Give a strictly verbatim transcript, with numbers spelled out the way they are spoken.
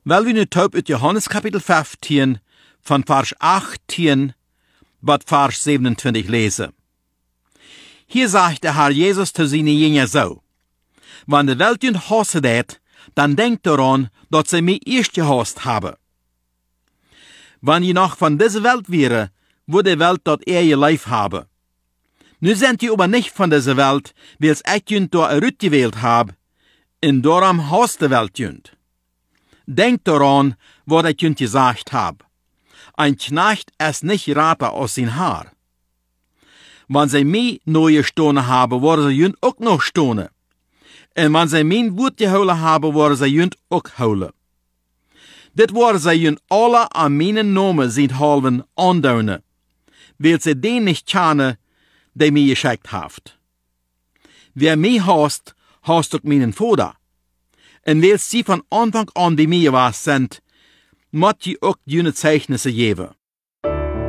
Weil wir nu taub uit Johannes Kapitel vijftien, van Vers achttien, bis Vers siebenundzwanzig lesen. Hier sagt der Herr Jesus zu seinen Jüngern so: Wenn die Welt jünd hassen dat, dann denkt daran, dass sie mich erst gehasst haben. Wenn je noch von dieser Welt wäre, würde die Welt dort eher ihr Leib haben. Nu sind je aber nicht von dieser Welt, weil es echt jünd da ausgewählt hab, und darum hasst die Welt jünd. Denkt daran, was ich jünd gesagt hab. Ein Knecht ist nicht rater aus sein Haar. Wenn sie mich neue Stohne haben, worden sie jünd auch noch Stohne. Und wenn sie mein Wort gehouden haben, worden sie jünd auch houden. Dit worden sie jünd alle an meinen Namen sind halven andaunen, weil sie den nicht kennen, der mich geschickt haft. Wer mich hasst, hasst auch meinen Vater. Und weil sie von Anfang an bei mir was sind, muss ich auch jene Zeichnisse geben.